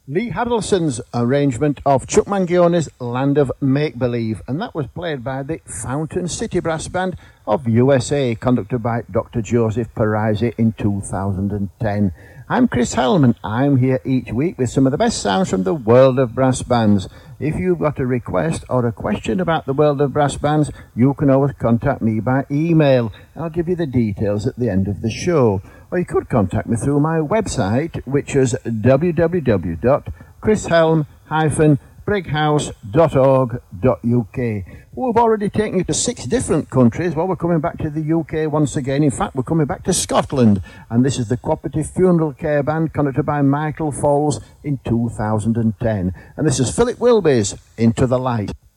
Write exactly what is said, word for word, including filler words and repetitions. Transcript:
Lee Hadelson's arrangement of Chuck Mangione's Land of Make-Believe, and that was played by the Fountain City Brass Band of U S A, conducted by Doctor Joseph Parisi in two thousand ten. I'm Chris Helm, and I'm here each week with some of the best sounds from the world of brass bands. If you've got a request or a question about the world of brass bands, you can always contact me by email. I'll give you the details at the end of the show. Or you could contact me through my website, which is w w w dot chris helm dash brighouse dot org dot u k. We've already taken you to six different countries. Well, we're coming back to the U K once again. In fact, we're coming back to Scotland. And this is the Cooperative Funeral Care Band, conducted by Michael Falls in two thousand ten. And this is Philip Wilby's Into the Light.